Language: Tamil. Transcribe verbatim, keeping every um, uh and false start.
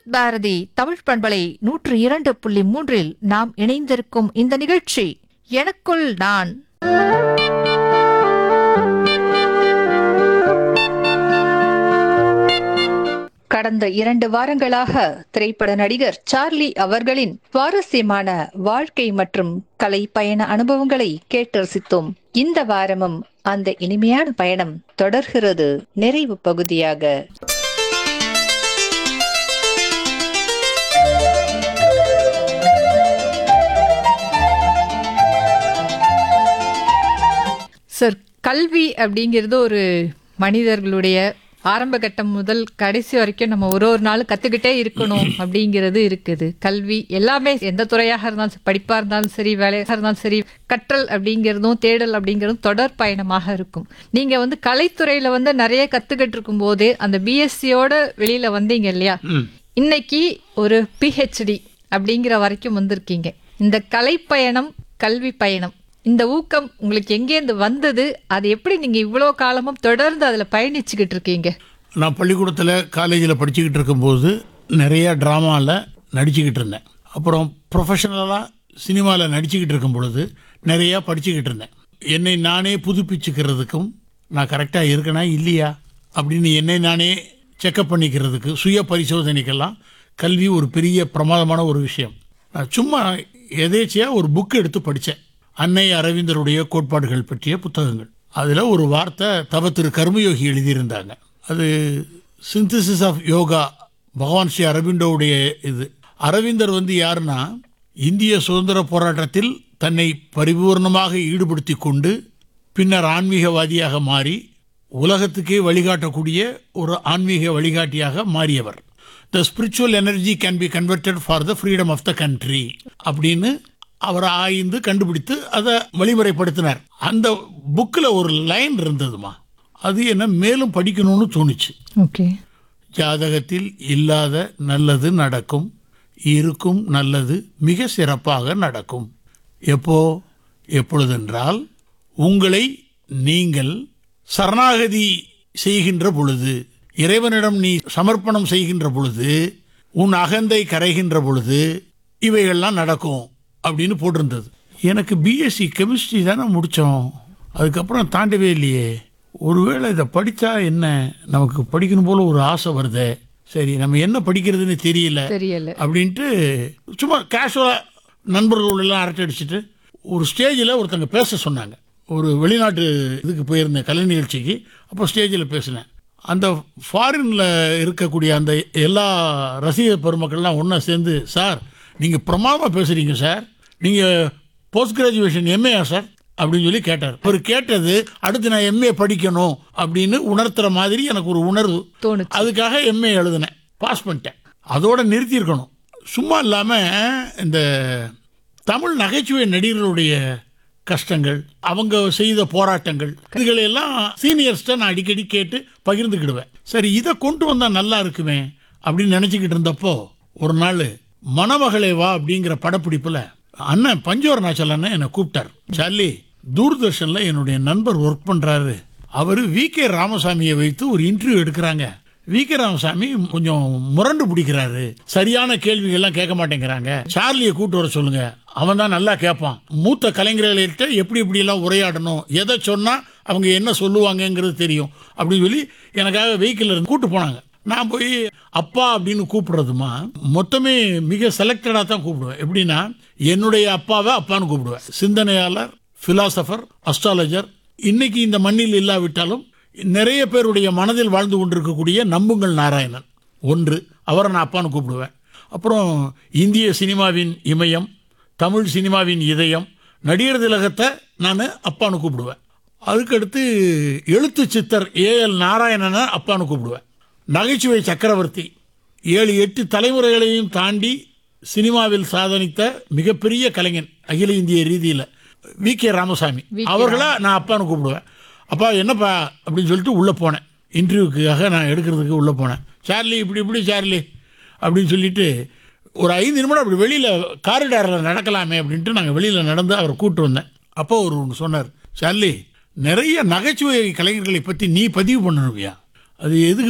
விவித் பாரதி தமிழ் பண்பலை நூற்று இரண்டு புள்ளி மூன்றில் நாம் இணைந்திருக்கும் இந்த நிகழ்ச்சி எனக்குள் நான். கடந்த இரண்டு வாரங்களாக திரைப்பட நடிகர் சார்லி அவர்களின் சுவாரஸ்யமான வாழ்க்கை மற்றும் கலை பயண அனுபவங்களை கேட்டு ரசித்தோம். இந்த வாரமும் அந்த இனிமையான பயணம் தொடர்கிறது நிறைவு பகுதியாக. சார், கல்வி அப்படிங்கிறது ஒரு மனிதர்களுடைய ஆரம்ப கட்டம் முதல் கடைசி வரைக்கும் நம்ம ஒரு ஒரு நாள் கத்துக்கிட்டே இருக்கணும் அப்படிங்கிறது இருக்குது. கல்வி எல்லாமே எந்த துறையாக இருந்தாலும் சரி, படிப்பா இருந்தாலும் சரி, வேலையாக இருந்தாலும் சரி, கற்றல் அப்படிங்கிறதும் தேடல் அப்படிங்கிறதும் தொடர் பயணமாக இருக்கும். நீங்க வந்து கலைத்துறையில வந்து நிறைய கத்துக்கிட்டு இருக்கும் போது அந்த பிஎஸ்சியோட வெளியில வந்தீங்க இல்லையா, இன்னைக்கு ஒரு பிஹெச்டி அப்படிங்கிற வரைக்கும் வந்திருக்கீங்க. இந்த கலை பயணம், கல்வி பயணம், இந்த ஊக்கம் உங்களுக்கு எங்கேருந்து வந்தது? அது எப்படி நீங்க இவ்வளோ காலமும் தொடர்ந்து அதில் பயணிச்சுக்கிட்டு இருக்கீங்க? நான் பள்ளிக்கூடத்தில் காலேஜில் படிச்சுக்கிட்டு இருக்கும்போது நிறைய ட்ராமாவில் நடிச்சுக்கிட்டு இருந்தேன். அப்புறம் ப்ரொஃபஷனலாக சினிமாவில் நடிச்சுக்கிட்டு இருக்கும் பொழுது நிறையா படிச்சுக்கிட்டு இருந்தேன். என்னை நானே புதுப்பிச்சுக்கிறதுக்கும் நான் கரெக்டாக இருக்கேனா இல்லையா அப்படின்னு என்னை நானே செக்கப் பண்ணிக்கிறதுக்கு சுய பரிசோதனைக்கெல்லாம் கல்வி ஒரு பெரிய பிரமாதமான ஒரு விஷயம். நான் சும்மா எதேச்சியாக ஒரு புக் எடுத்து படித்தேன். அன்னை அரவிந்தருடைய கோட்பாடுகள் பற்றிய புத்தகங்கள். அதில் ஒரு வார்த்தை தவ திரு கர்மயோகி எழுதியிருந்தாங்க. அது சிந்தசிஸ் ஆஃப் யோகா, பகவான் ஸ்ரீ அரவிந்தோடைய இது. அரவிந்தர் வந்து யாருன்னா, இந்திய சுதந்திர போராட்டத்தில் தன்னை பரிபூர்ணமாக ஈடுபடுத்தி கொண்டு பின்னர் ஆன்மீகவாதியாக மாறி உலகத்துக்கே வழிகாட்டக்கூடிய ஒரு ஆன்மீக வழிகாட்டியாக மாறியவர். த spiritual energy can be converted for the freedom of the country அப்படின்னு அவரை ஆய்ந்து கண்டுபிடித்து அதை வழிமுறைப்படுத்தினார். அந்த புக்கில் ஒரு லைன் இருந்ததுமா, அது என்ன மேலும் படிக்கணும்னு தோணுச்சு. ஓகே. ஜாதகத்தில் இல்லாத நல்லது நடக்கும், இருக்கும் நல்லது மிக சிறப்பாக நடக்கும். எப்போ எப்பொழுதென்றால் உங்களை நீங்கள் சரணாகதி செய்கின்ற பொழுது, இறைவனிடம் நீ சமர்ப்பணம் செய்கின்ற பொழுது, உன் அகந்தை கரைகின்ற பொழுது இவைகள்லாம் நடக்கும் அப்படின்னு போட்டிருந்தது. எனக்கு பிஎஸ்சி கெமிஸ்ட்ரி தானே முடித்தோம், அதுக்கப்புறம் தாண்டவே இல்லையே. ஒருவேளை இதை படித்தா என்ன, நமக்கு படிக்கணும் போல ஒரு ஆசை வருது, சரி நம்ம என்ன படிக்கிறதுன்னு தெரியல தெரியல அப்படின்ட்டு சும்மா கேஷுவலாக நண்பர்கள் எல்லாம் அரட்டை அடிச்சுட்டு ஒரு ஸ்டேஜில் ஒருத்தங்க பேச சொன்னாங்க. ஒரு வெளிநாட்டு இதுக்கு போயிருந்தேன் கலை நிகழ்ச்சிக்கு. அப்போ ஸ்டேஜில் பேசினேன். அந்த ஃபாரினில் இருக்கக்கூடிய அந்த எல்லா ரசிக பெருமக்கள்லாம் ஒன்றா சேர்ந்து, சார் நீங்கள் பிரமாதமாக பேசுகிறீங்க சார், நீங்கள் போஸ்ட் கிராஜுவேஷன் எம்ஏயா சார் அப்படின்னு சொல்லி கேட்டார். அவர் கேட்டது அடுத்து நான் எம்ஏ படிக்கணும் அப்படின்னு உணர்த்துற மாதிரி எனக்கு ஒரு உணர்வு தோணுச்சு. அதுக்காக எம்ஏ எழுதினேன், பாஸ் பண்ணிட்டேன். அதோட நிறுத்தியிருக்கணும். சும்மா இல்லாமல் இந்த தமிழ் நகைச்சுவை நடிகர்களுடைய கஷ்டங்கள், அவங்க செய்த போராட்டங்கள், இதுகளெல்லாம் சீனியர்ஸ்ட்டை நான் அடிக்கடி கேட்டு பகிர்ந்துக்கிடுவேன். சரி இதை கொண்டு வந்தால் நல்லா இருக்குமே அப்படின்னு நினச்சிக்கிட்டு இருந்தப்போ ஒரு நாள் மணமகளே வா அப்படிங்கிற படப்பிடிப்பில் அண்ணன் பஞ்சவரணாச்சல் அண்ணன் என்னை கூப்பிட்டார். சார்லி, தூர்தர்ஷனில் என்னுடைய நண்பர் ஒர்க் பண்ணுறாரு, அவர் வி கே ராமசாமியை வைத்து ஒரு இன்டர்வியூ எடுக்கிறாங்க. வி கே ராமசாமி கொஞ்சம் முரண்டு பிடிக்கிறாரு, சரியான கேள்விகள்லாம் கேட்க மாட்டேங்கிறாங்க, சார்லியை கூப்பிட்டு வர சொல்லுங்க, அவன் தான் நல்லா கேட்பான், மூத்த கலைஞர்கள்கிட்ட எப்படி இப்படியெல்லாம் உரையாடணும், எதை சொன்னால் அவங்க என்ன சொல்லுவாங்கங்கிறது தெரியும் அப்படின்னு சொல்லி எனக்காக வெஹிக்கிள் இருந்து கூப்பிட்டு போனாங்க. நான் போய் அப்பா அப்படின்னு கூப்பிடுறதுமா மொத்தமே மிக செலக்டடாக தான் கூப்பிடுவேன். எப்படின்னா என்னுடைய அப்பாவை அப்பான்னு கூப்பிடுவேன். சிந்தனையாளர், பிலாசபர், அஸ்ட்ராலஜர், இன்னைக்கு இந்த மண்ணில் இல்லாவிட்டாலும் நிறைய பேருடைய மனதில் வாழ்ந்து கொண்டிருக்கக்கூடிய நம்புங்கள் நாராயணன் ஒன்று, அவரை நான் அப்பான்னு கூப்பிடுவேன். அப்புறம் இந்திய சினிமாவின் இமயம், தமிழ் சினிமாவின் இதயம், நடிகர் திலகத்தை நான் அப்பான்னு கூப்பிடுவேன். அதுக்கடுத்து எழுத்து சித்தர் ஏ எல் நாராயணனை அப்பான்னு கூப்பிடுவேன். நகைச்சுவை சக்கரவர்த்தி, ஏழு எட்டு தலைமுறைகளையும் தாண்டி சினிமாவில் சாதனித்த மிகப்பெரிய கலைஞன் அகில இந்திய ரீதியில் வி கே ராமசாமி, அவர்களா நான் அப்பான்னு கூப்பிடுவேன். அப்பா என்னப்பா அப்படின்னு சொல்லிட்டு உள்ளே போனேன். இன்டர்வியூக்காக நான் எடுக்கிறதுக்கு உள்ளே போனேன். சார்லி இப்படி இப்படி சார்லி அப்படின்னு சொல்லிட்டு ஒரு ஐந்து நிமிடம் அப்படி வெளியில் காரிடாரில் நடக்கலாமே அப்படின்ட்டு நாங்கள் வெளியில் நடந்து அவரை கூப்பிட்டு வந்தேன். அப்போ அவர் ஒன்று சொன்னார், சார்லி நிறைய நகைச்சுவை கலைஞர்களை பற்றி நீ பதிவு பண்ணணும்யா, அது எதுக்கு